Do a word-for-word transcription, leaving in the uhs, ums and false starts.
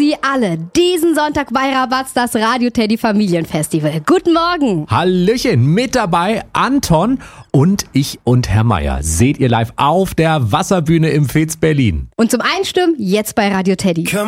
Sie alle diesen Sonntag bei Rabatz das Radio Teddy Familienfestival. Guten Morgen. Hallöchen, mit dabei Anton und ich und Herr Meier. Seht ihr live auf der Wasserbühne im Fez Berlin. Und zum Einstimmen jetzt bei Radio Teddy.